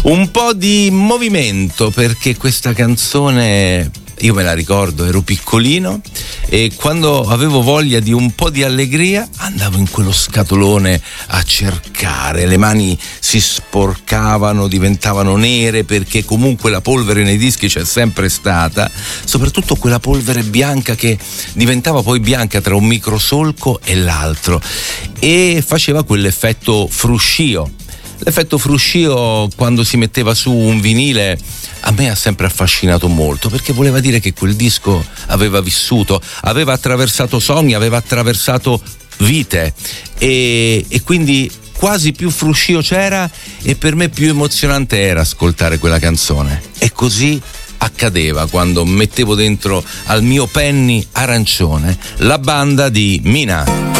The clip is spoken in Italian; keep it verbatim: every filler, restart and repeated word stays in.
Un po' di movimento, perché questa canzone io me la ricordo, ero piccolino e quando avevo voglia di un po' di allegria andavo in quello scatolone a cercare, le mani si sporcavano, diventavano nere, perché comunque la polvere nei dischi c'è sempre stata, soprattutto quella polvere bianca che diventava poi bianca tra un microsolco e l'altro e faceva quell'effetto fruscio. L'effetto fruscio quando si metteva su un vinile a me ha sempre affascinato molto, perché voleva dire che quel disco aveva vissuto, aveva attraversato sogni, aveva attraversato vite e, e quindi quasi più fruscio c'era e per me più emozionante era ascoltare quella canzone. E così accadeva quando mettevo dentro al mio penny arancione la banda di Mina.